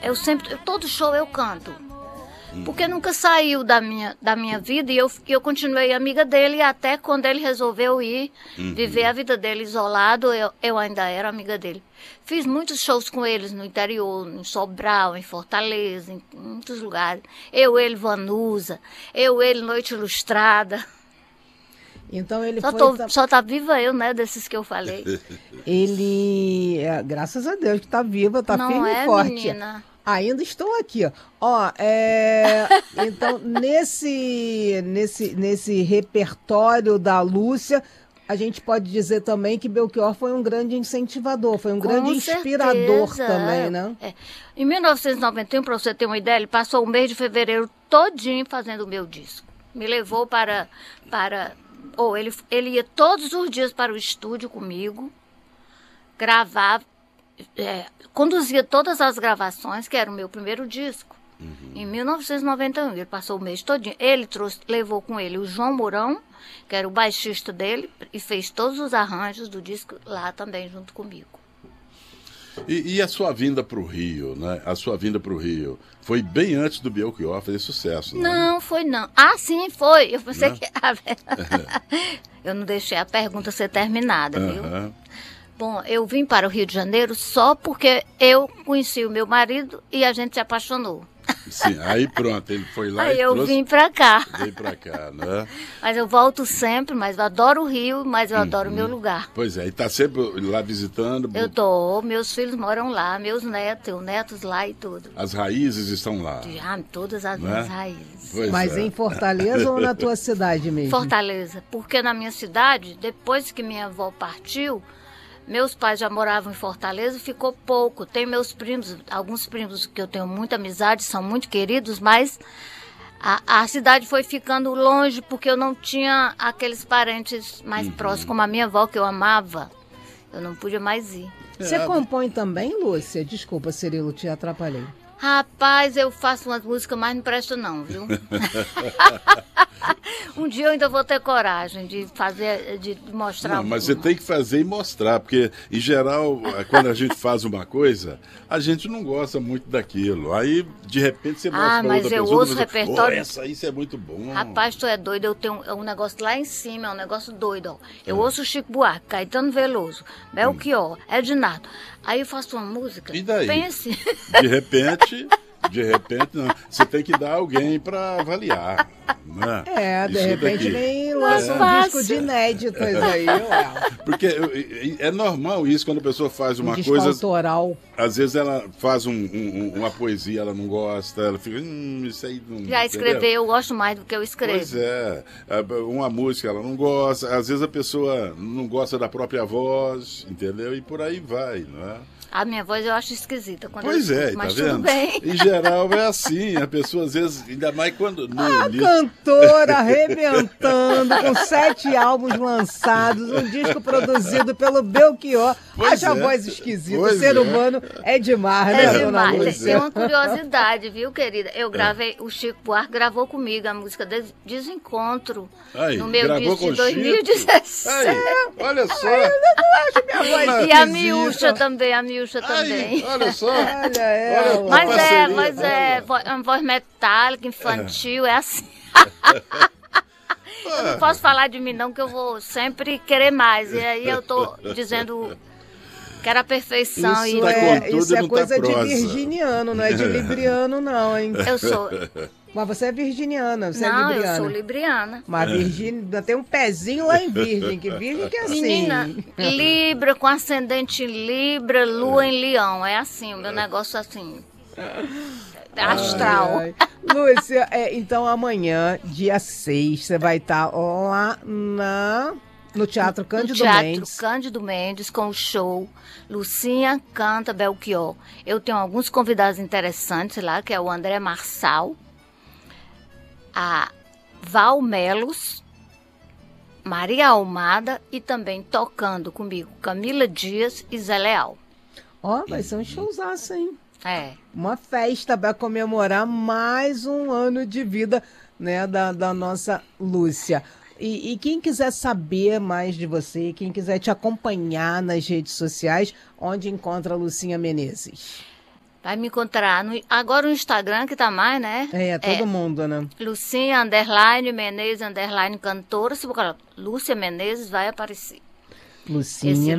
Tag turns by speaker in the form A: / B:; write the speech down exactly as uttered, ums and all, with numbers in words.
A: Eu sempre, todo show eu canto. Porque nunca saiu da minha, da minha vida e eu, eu continuei amiga dele até quando ele resolveu ir uhum. viver a vida dele isolado, eu, eu ainda era amiga dele. Fiz muitos shows com eles no interior, em Sobral, em Fortaleza, em, em muitos lugares. Eu, ele, Vanusa, eu, ele, Noite Ilustrada.
B: Então ele
A: só,
B: foi...
A: Tô, só tá viva eu, né, desses que eu falei.
B: Ele, é, graças a Deus que tá viva, tá
A: Não
B: firme
A: é,
B: e forte.
A: Menina?
B: Ainda estou aqui, ó. Ó, é... então, nesse, nesse, nesse repertório da Lúcia, a gente pode dizer também que Belchior foi um grande incentivador, foi um
A: Com
B: grande inspirador
A: certeza,
B: também, né?
A: É. Em mil novecentos e noventa e um, para você ter uma ideia, ele passou o mês de fevereiro todinho fazendo o meu disco. Me levou para... para ou ele, ele ia todos os dias para o estúdio comigo, gravava, É, conduzia todas as gravações, que era o meu primeiro disco, uhum. em mil novecentos e noventa e um. Ele passou o mês todinho. Ele trouxe, levou com ele o João Mourão, que era o baixista dele, e fez todos os arranjos do disco lá também, junto comigo.
C: E, e a sua vinda para o Rio, né? A sua vinda para o Rio foi bem antes do Belchior fazer sucesso, né?
A: Não, foi não. Ah, sim, foi. Eu pensei não? que... Eu não deixei a pergunta ser terminada, uhum. viu? Bom, eu vim para o Rio de Janeiro só porque eu conheci o meu marido e a gente se apaixonou.
C: Sim, aí pronto, ele foi lá
A: aí
C: e
A: eu
C: trouxe...
A: vim para cá.
C: Veio para cá, né?
A: Mas eu volto sempre, mas eu adoro o Rio, mas eu uhum. adoro o meu lugar.
C: Pois é, e tá sempre lá visitando?
A: Eu tô, meus filhos moram lá, meus netos, eu netos lá e tudo.
C: As raízes estão lá?
A: Já, todas as minhas raízes.
B: Pois mas é. Em Fortaleza ou na tua cidade mesmo?
A: Fortaleza, porque na minha cidade, depois que minha avó partiu, meus pais já moravam em Fortaleza, ficou pouco. Tem meus primos, alguns primos que eu tenho muita amizade, são muito queridos, mas a, a cidade foi ficando longe porque eu não tinha aqueles parentes mais uhum. próximos, como a minha avó, que eu amava. Eu não podia mais ir.
B: Você é. compõe também, Lúcia? Desculpa, Cirilo, te atrapalhei.
A: Rapaz, eu faço umas músicas, mas não presta não, viu? Um dia eu ainda vou ter coragem de fazer, de mostrar.
C: Não, mas você tem que fazer e mostrar, porque, em geral, quando a gente faz uma coisa, a gente não gosta muito daquilo. Aí, de repente, você mostra
A: ah,
C: pra outra pessoa. Ah,
A: mas eu ouço o repertório...
C: Oh, essa aí isso é muito bom.
A: Rapaz, tu é doido, eu tenho um, um negócio lá em cima, é um negócio doido, ó. Eu é. ouço o Chico Buarque, Caetano Veloso, Belchior, hum. Ednardo. Aí eu faço uma música,
C: e daí?
A: Pense.
C: De repente... De repente, não. Você tem que dar alguém para avaliar. Né?
B: É, de
C: Isso
B: repente
C: daqui.
B: nem lança é. um disco de inéditos aí. Ué.
C: Porque é normal isso quando a pessoa faz uma
B: um
C: coisa...
B: autoral.
C: Às vezes ela faz um, um, uma poesia, ela não gosta, ela fica... Hum, isso aí não...
A: Já escrever, eu gosto mais do que eu escrevo.
C: Pois é. Uma música ela não gosta, às vezes a pessoa não gosta da própria voz, entendeu? E por aí vai, não é?
A: A minha voz eu acho esquisita quando
C: pois
A: eu
C: é,
A: escuto, mas
C: tá
A: tudo
C: vendo?
A: bem.
C: Em geral é assim, a pessoa às vezes, ainda mais quando... No,
B: a no... cantora arrebentando, com sete álbuns lançados, um disco produzido pelo Belchior.
C: Pois
B: Acha
C: é.
B: a voz esquisita,
C: pois
B: o ser
C: é.
B: humano é demais, né,
A: É
B: dona
A: demais,
B: Lúcia?
A: tem uma curiosidade, viu, querida? Eu gravei, é. o Chico Buarque gravou comigo a música Desencontro,
C: aí,
A: no meu disco de dois mil e dezesseis.
C: Aí, olha só.
B: Ai, eu não acho minha voz
A: e a Miúcha também, a Miúcha também.
C: Olha só.
B: Olha ela.
A: Mas
C: parceria,
A: é, mas é, uma voz metálica, infantil, é, é assim. Eu não posso falar de mim não, que eu vou sempre querer mais. E aí eu tô dizendo que era a perfeição.
B: Isso
A: e
B: é, isso é coisa de virginiano, não é de libriano não, hein?
A: Eu sou...
B: Mas você é virginiana, você
A: não,
B: é libriana.
A: eu sou libriana.
B: Mas Virgínia tem um pezinho lá em Virgem, que Virgem que é assim.
A: Menina, Libra com ascendente em Libra, Lua em Leão. É assim, o meu negócio assim, astral.
B: Ai, ai. Lúcia, é, então amanhã, dia seis, você vai estar lá na... No Teatro Cândido
A: no teatro
B: Mendes.
A: Cândido Mendes, com o show Lucinha Canta Belchior. Eu tenho alguns convidados interessantes lá, que é o André Marçal, a Val Melos, Maria Almada e também tocando comigo Camila Dias e Zé Leal.
B: Ó, oh, vai ser um showzaço, hein?
A: É.
B: Uma festa para comemorar mais um ano de vida, né, da, da nossa Lúcia. E, e quem quiser saber mais de você, quem quiser te acompanhar nas redes sociais, onde encontra a Lucinha Menezes?
A: Vai me encontrar. No, agora o Instagram que tá mais, né?
B: É, todo mundo, né?
A: Lucinha, underline, Menezes, underline, cantora. Se você colocar Lúcia Menezes, vai aparecer.
B: Lucinha